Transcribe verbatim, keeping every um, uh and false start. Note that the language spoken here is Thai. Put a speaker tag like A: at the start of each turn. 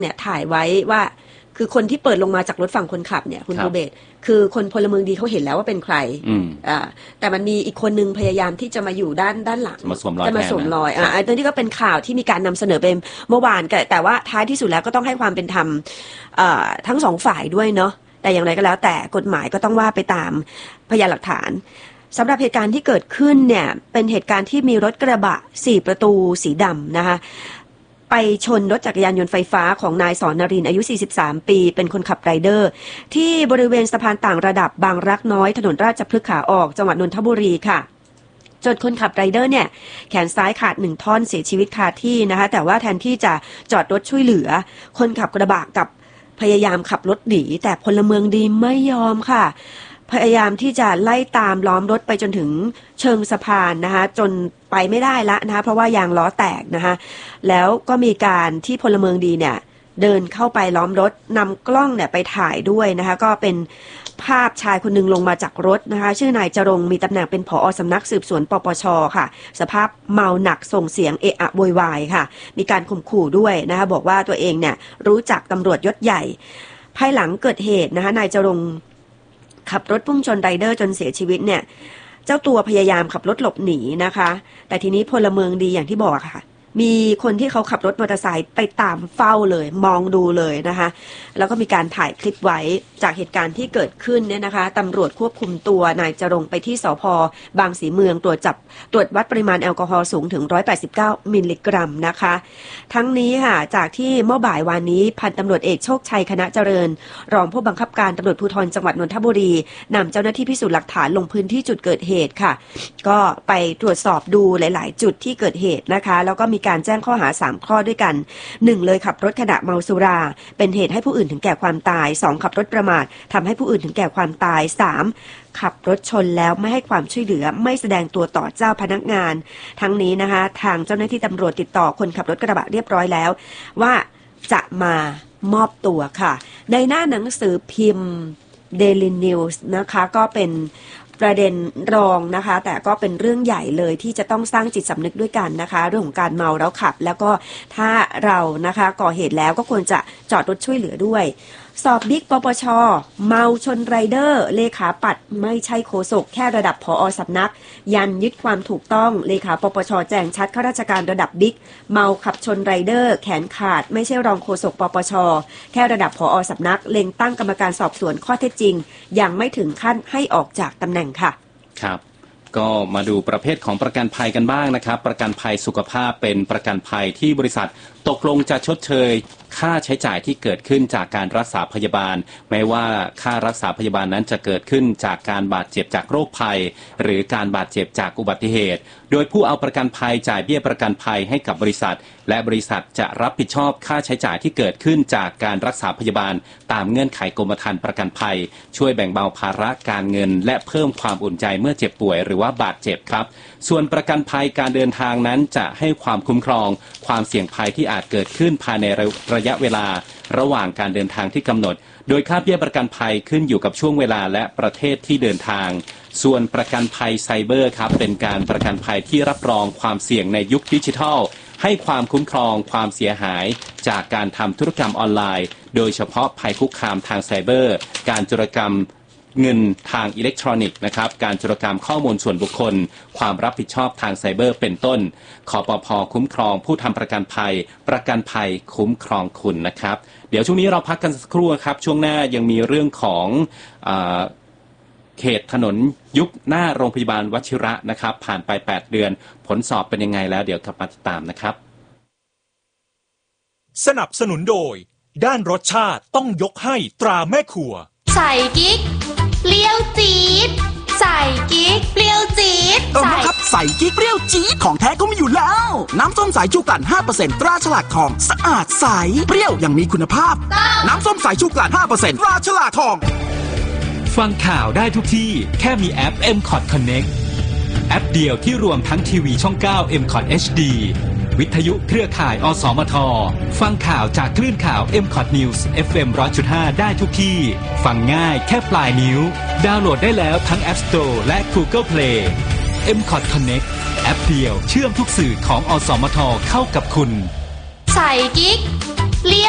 A: เนี่ยถ่ายไว้ว่าคือคนที่เปิดลงมาจากรถฝั่งคนขับเนี่ยคุณโรเบิร์ตคือคนพลเมืองดีเขาเห็นแล้วว่าเป็นใครอ่าแต่มันมีอีกคนนึงพยายามที่จะมาอยู่ด้านด้านหลัง
B: มาสวมรอย
A: จะมาสวมรอยอ่าไอ้ตัวนี้ก็เป็นข่าวที่มีการนำเสนอไปเมื่อวานแต่ว่าท้ายที่สุดแล้วก็ต้องให้ความเป็นธรรมอ่าทั้งสองฝ่ายด้วยเนาะแต่อย่างไรก็แล้วแต่กฎหมายก็ต้องว่าไปตามพยานหลักฐานสำหรับเหตุการณ์ที่เกิดขึ้นเนี่ยเป็นเหตุการณ์ที่มีรถกระบะสี่ประตูสีดำนะคะไปชนรถจักรยานยนต์ไฟฟ้าของนายสอนนรินทร์อายุสี่สิบสามปีเป็นคนขับไรเดอร์ที่บริเวณสะพานต่างระดับบางรักน้อยถนนราชพฤกษ์ขาออกจังหวัดนนทบุรีค่ะจนคนขับไรเดอร์เนี่ยแขนซ้ายขาดหนึ่งท่อนเสียชีวิตคาที่นะคะแต่ว่าแทนที่จะจอดรถช่วยเหลือคนขับกระบะกับพยายามขับรถหนีแต่พลเมืองดีไม่ยอมค่ะพยายามที่จะไล่ตามล้อมรถไปจนถึงเชิงสะพานนะคะจนไปไม่ได้ละนะคะเพราะว่ายางล้อแตกนะคะแล้วก็มีการที่พลเมืองดีเนี่ยเดินเข้าไปล้อมรถนำกล้องเนี่ยไปถ่ายด้วยนะคะก็เป็นภาพชายคนนึงลงมาจากรถนะคะชื่อนายจรงมีตำแหน่งเป็นผอ.สำนักสืบสวนปปช.ค่ะสภาพเมาหนักส่งเสียงเอะอะโวยวายค่ะมีการข่มขู่ด้วยนะคะบอกว่าตัวเองเนี่ยรู้จักตำรวจยศใหญ่ภายหลังเกิดเหตุนะคะนายจรงขับรถพุ่งชนไรเดอร์จนเสียชีวิตเนี่ยเจ้าตัวพยายามขับรถหลบหนีนะคะแต่ทีนี้พลเมืองดีอย่างที่บอกค่ะมีคนที่เขาขับรถมอเตอร์ไซค์ไปตามเฝ้าเลยมองดูเลยนะคะแล้วก็มีการถ่ายคลิปไว้จากเหตุการณ์ที่เกิดขึ้นเนี่ยนะคะตำรวจควบคุมตัวนายจรงไปที่สภ.บางสีเมืองตรวจจับตรวจวัดปริมาณแอลกอฮอล์สูงถึงหนึ่งร้อยแปดสิบเก้ามิลลิกรัมนะคะทั้งนี้ค่ะจากที่เมื่อบ่ายวานนี้พันตำรวจเอกโชคชัยคณะเจริญรองผู้บังคับการตำรวจภูธรจังหวัดนนทบุรีนำเจ้าหน้าที่พิสูจน์หลักฐานลงพื้นที่จุดเกิดเหตุค่ะก็ไปตรวจสอบดูหลายๆจุดที่เกิดเหตุนะคะแล้วก็มีการแจ้งข้อหาสามข้อด้วยกันหนึ่งเลยขับรถขณะเมาสุราเป็นเหตุให้ผู้อื่นถึงแก่ความตายสองขับรถประมาททำให้ผู้อื่นถึงแก่ความตายสามขับรถชนแล้วไม่ให้ความช่วยเหลือไม่แสดงตัวต่อเจ้าพนักงานทั้งนี้นะคะทางเจ้าหน้าที่ตำรวจติดต่อคนขับรถกระบะเรียบร้อยแล้วว่าจะมามอบตัวค่ะในหน้าหนังสือพิมพ์ Daily News นะคะก็เป็นประเด็นรองนะคะแต่ก็เป็นเรื่องใหญ่เลยที่จะต้องสร้างจิตสำนึกด้วยกันนะคะเรื่องของการเมาแล้วขับแล้วก็ถ้าเรานะคะก่อเหตุแล้วก็ควรจะจอดรถช่วยเหลือด้วยสอบบิ๊กปปช.เมาชนไรเดอร์เลขาปัดไม่ใช่โฆษกแค่ระดับผอ.สำนักยันยึดความถูกต้องเลขาปปช.แจ้งชัดข้าราชการระดับบิ๊กเมาขับชนไรเดอร์แขนขาดไม่ใช่รองโฆษกปปช.แค่ระดับผอ.สำนักเล็งตั้งกรรมการสอบสวนข้อเท็จจริงยังไม่ถึงขั้นให้ออกจากตำแหน่งค่ะ
B: ครับก็มาดูประเภทของประกันภัยกันบ้างนะครับประกันภัยสุขภาพเป็นประกันภัยที่บริษัทตกลงจะชดเชยค่าใช้จ่ายที่เกิดขึ้นจากการรักษาพยาบาลแม้ว่าค่ารักษาพยาบาลนั้นจะเกิดขึ้นจากการบาดเจ็บจากโรคภัยหรือการบาดเจ็บจากอุบัติเหตุโดยผู้เอาประกันภัยจ่ายเบี้ยประกันภัยให้กับบริษัทและบริษัทจะรับผิดชอบค่าใช้จ่ายที่เกิดขึ้นจากการรักษาพยาบาลตามเงื่อนไขกรมธรรม์ประกันภัยช่วยแบ่งเบาภาระการเงินและเพิ่มความอุ่นใจเมื่อเจ็บป่วยหรือว่าบาดเจ็บครับส่วนประกันภัยการเดินทางนั้นจะให้ความคุ้มครองความเสี่ยงภัยที่อาจเกิดขึ้นภายในระยะเวลาระหว่างการเดินทางที่กำหนดโดยค่าเบี้ยประกันภัยขึ้นอยู่กับช่วงเวลาและประเทศที่เดินทางส่วนประกันภัยไซเบอร์ครับเป็นการประกันภัยที่รับรองความเสี่ยงในยุคดิจิทัลให้ความคุ้มครองความเสียหายจากการทำธุรกรรมออนไลน์โดยเฉพาะภัยคุกคามทางไซเบอร์การโจรกรรมเงินทางอิเล็กทรอนิกส์นะครับการโจรกรรมข้อมูลส่วนบุคคลความรับผิดชอบทางไซเบอร์เป็นต้นคปภ.คุ้มครองผู้ทำประกันภัยประกันภัยคุ้มครองคุณนะครับเดี๋ยวช่วงนี้เราพักกันสักครู่ครับช่วงหน้ายังมีเรื่องของอ่าเขตถนนยุบหน้าโรงพยาบาลวชิระนะครับผ่านไปแปดเดือนผลสอบเป็นยังไงแล้วเดี๋ยวกลับมาติดตามนะครับ
C: สนับสนุนโดยด้านรสชาติต้องยกให้ตราแม่ครัว
D: ใส่กิ๊กเปรี้ยวจี๊ดใส่กิ๊กเปรี้ยวจี๊ด
E: เออครับใส่กิ๊กเปรี้ยวจี๊ดของแท้ก็มีอยู่แล้วน้ำส้มสายชูกลั่น ห้าเปอร์เซ็นต์ ตราฉลากทองสะอาดใสเปรี้ยวอย่างมีคุณภาพน้ำส้มสายชูกลั่น ห้าเปอร์เซ็นต์ ตราฉลากทอง
F: ฟังข่าวได้ทุกที่แค่มีแอป เอ็ม คอท Connect แอปเดียวที่รวมทั้งทีวีช่อง เก้า เอ็ม คอท เอช ดี วิทยุเครือข่าย อสมท ฟังข่าวจากคลื่นข่าว เอ็ม คอท News เอฟ เอ็ม หนึ่งร้อยจุดห้า ได้ทุกที่ฟังง่ายแค่ปลายนิ้วดาวน์โหลดได้แล้วทั้ง App Store และ Google Play เอ็ม คอท Connect แอปเดียวเชื่อมทุกสื่อของอสมทเข้ากับคุณ
D: ใส่กิ๊กเลี้ยว